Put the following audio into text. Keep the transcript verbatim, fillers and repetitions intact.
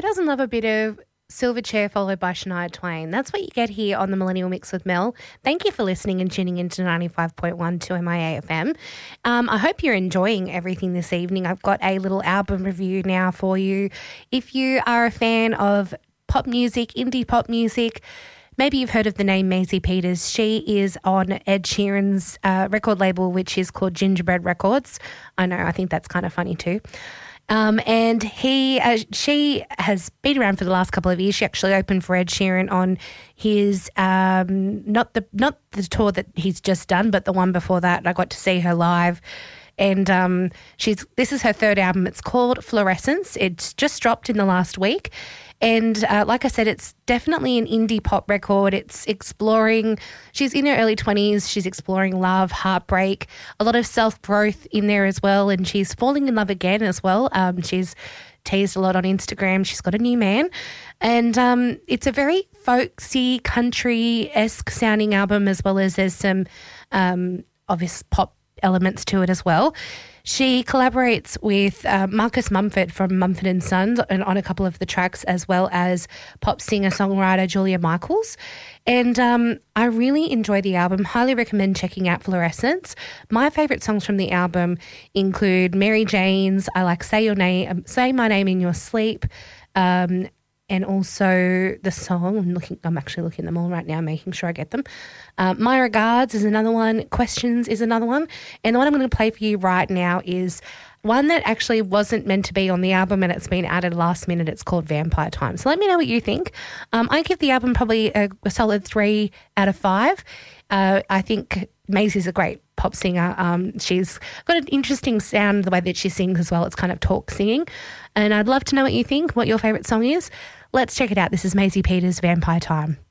Who doesn't love a bit of Silverchair followed by Shania Twain? That's what you get here on the Millennial Mix with Mel. Thank you for listening and tuning into ninety-five point one to M I A F M. Um, I hope you're enjoying everything this evening. I've got a little album review now for you. If you are a fan of pop music, indie pop music, maybe you've heard of the name Maisie Peters. She is on Ed Sheeran's uh, record label, which is called Gingerbread Records. I know, I think that's kind of funny too. Um, and he, uh, she has been around for the last couple of years. She actually opened for Ed Sheeran on his um, not the not the tour that he's just done, but the one before that. I got to see her live, and um, she's this is her third album. It's called Fluorescence. It's just dropped in the last week. And uh, like I said, it's definitely an indie pop record. It's exploring, she's in her early twenties. She's exploring love, heartbreak, a lot of self-growth in there as well. And she's falling in love again as well. Um, she's teased a lot on Instagram. She's got a new man. And um, it's a very folksy, country-esque sounding album, as well as there's some um, obvious pop elements to it as well. She collaborates with uh, Marcus Mumford from Mumford and Sons and on a couple of the tracks, as well as pop singer-songwriter Julia Michaels. And um, I really enjoy the album. Highly recommend checking out Fluorescence. My favourite songs from the album include Mary Jane's, I Like Say Your Name, Say My Name in Your Sleep, um, and also the song, I'm looking, I'm actually looking at them all right now, making sure I get them. Uh, My Regards is another one. Questions is another one. And the one I'm going to play for you right now is one that actually wasn't meant to be on the album and it's been added last minute. It's called Vampire Time. So let me know what you think. Um, I give the album probably a, a solid three out of five. Uh, I think Maisie's a great pop singer. Um, she's got an interesting sound, the way that she sings as well. It's kind of talk singing. And I'd love to know what you think, what your favourite song is. Let's check it out. This is Maisie Peters, Vampire Time.